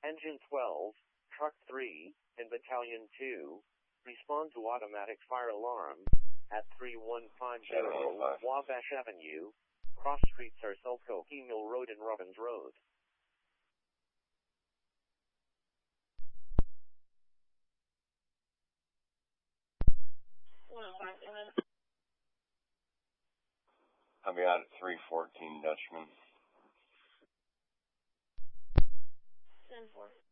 Engine 12, Truck 3, and Battalion 2, respond to automatic fire alarm at 3150 Wabash Avenue, Cross Street, Sarselco, Mill Road and Robbins Road. I'll be out at 314 Dutchman. 10-4.